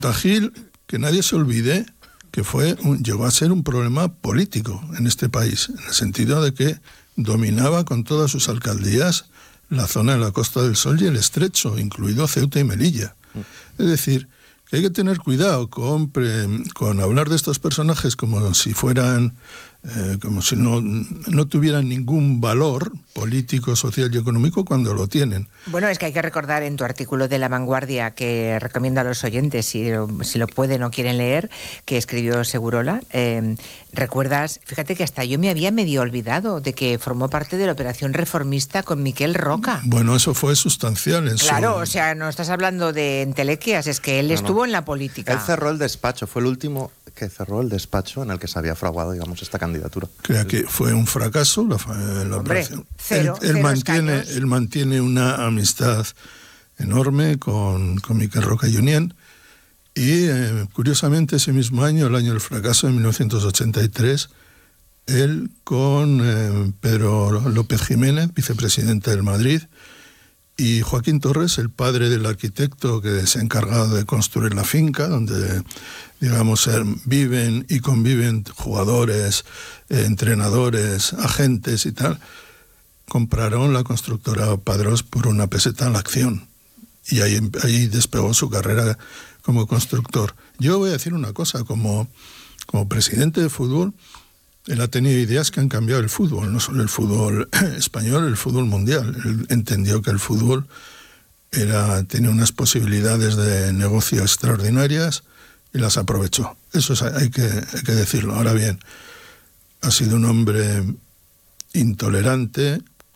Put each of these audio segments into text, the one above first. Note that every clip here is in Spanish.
Gil, que nadie se olvide que llegó a ser un problema político en este país, en el sentido de que dominaba con todas sus alcaldías la zona de la Costa del Sol y el Estrecho, incluido Ceuta y Melilla. Es decir, que hay que tener cuidado con hablar de estos personajes como si fueran, como si no tuvieran ningún valor político, social y económico cuando lo tienen. Bueno, es que hay que recordar en tu artículo de La Vanguardia, que recomiendo a los oyentes, si lo pueden o quieren leer, que escribió Segurola, recuerdas, fíjate que hasta yo me había medio olvidado de que formó parte de la operación reformista con Miquel Roca. Bueno, eso fue sustancial en Claro, o sea, no estás hablando de entelequias, es que él estuvo en la política. Él cerró el despacho, fue el último que cerró el despacho en el que se había fraguado, digamos, esta candidatura. Creo que fue un fracaso la operación. Él mantiene una amistad enorme con Miquel Roca y Junyent, y curiosamente ese mismo año, el año del fracaso de 1983, él con Pedro López Jiménez, vicepresidente del Madrid, y Joaquín Torres, el padre del arquitecto que se ha encargado de construir la finca, donde, digamos, viven y conviven jugadores, entrenadores, agentes y tal, compraron la constructora Padrós por una peseta la acción. Y ahí despegó su carrera como constructor. Yo voy a decir una cosa, como presidente de fútbol, él ha tenido ideas que han cambiado el fútbol, no solo el fútbol español, el fútbol mundial. Él entendió que el fútbol tenía unas posibilidades de negocio extraordinarias y las aprovechó. Eso hay que decirlo. Ahora bien, ha sido un hombre intolerante,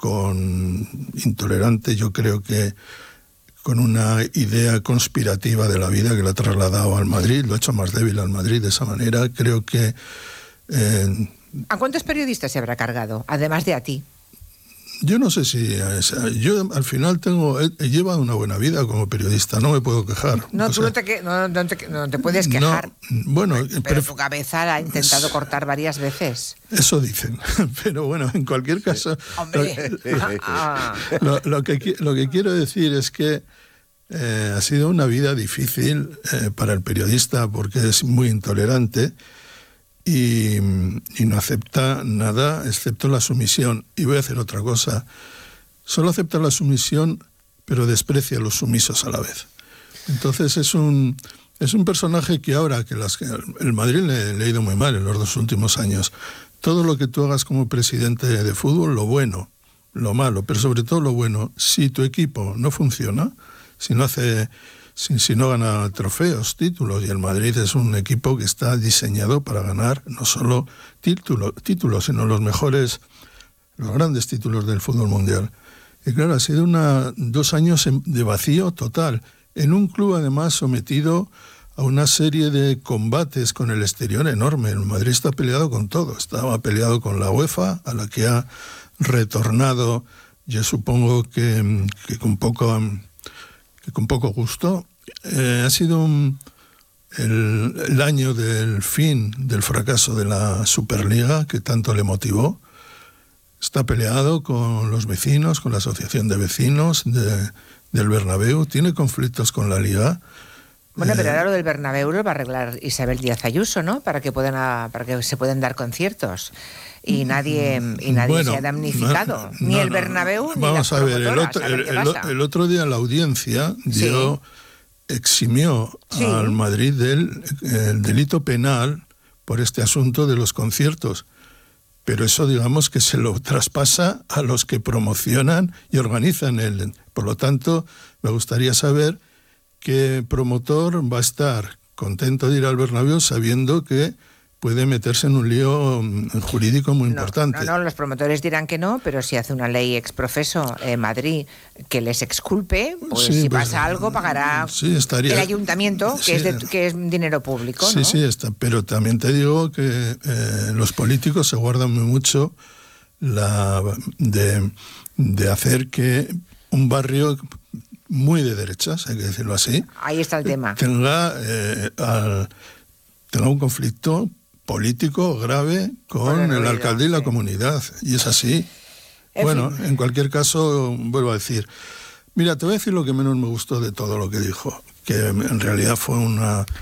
yo creo que con una idea conspirativa de la vida que le ha trasladado al Madrid, lo ha hecho más débil al Madrid de esa manera. Creo que ¿a cuántos periodistas se habrá cargado, además de a ti? Yo no sé si... yo al final he llevado una buena vida como periodista, no me puedo quejar. No, tú no te puedes quejar. No, bueno, pero tu cabeza la ha intentado cortar varias veces. Eso dicen, pero bueno, en cualquier caso... ¡Hombre! Lo que quiero decir es que ha sido una vida difícil para el periodista, porque es muy intolerante y no acepta nada excepto la sumisión. Y voy a hacer otra cosa. Solo acepta la sumisión, pero desprecia a los sumisos a la vez. Entonces es un personaje que ahora que el Madrid le ha ido muy mal en los 2 últimos años. Todo lo que tú hagas como presidente de fútbol, lo bueno, lo malo, pero sobre todo lo bueno, si tu equipo no funciona, si no gana trofeos, títulos, y el Madrid es un equipo que está diseñado para ganar no solo títulos, sino los grandes títulos del fútbol mundial. Y claro, ha sido 2 años de vacío total, en un club además sometido a una serie de combates con el exterior enorme. El Madrid está peleado con todo, estaba peleado con la UEFA, a la que ha retornado, yo supongo que con poco gusto. Ha sido el año del fin del fracaso de la Superliga, que tanto le motivó. Está peleado con los vecinos, con la asociación de vecinos del Bernabéu, tiene conflictos con la Liga. Bueno, pero ahora lo del Bernabéu lo va a arreglar Isabel Díaz Ayuso, ¿no? Para que se puedan dar conciertos. Y nadie se ha damnificado. Ni el Bernabéu ni vamos las a ver, el otro día la audiencia eximió al Madrid del delito penal por este asunto de los conciertos. Pero eso, digamos, que se lo traspasa a los que promocionan y organizan Por lo tanto, me gustaría saber qué promotor va a estar contento de ir al Bernabéu sabiendo que puede meterse en un lío jurídico muy importante. No, los promotores dirán que no, pero si hace una ley exprofeso Madrid que les exculpe, pues si pasa algo pagará el ayuntamiento, que es dinero público, ¿no? Sí, está. Pero también te digo que los políticos se guardan muy mucho de hacer que un barrio muy de derechas, hay que decirlo así, ahí está el tema, tenga un conflicto político grave con el alcalde y la comunidad, y es así. En cualquier caso, vuelvo a decir, mira, te voy a decir lo que menos me gustó de todo lo que dijo, que en realidad fue una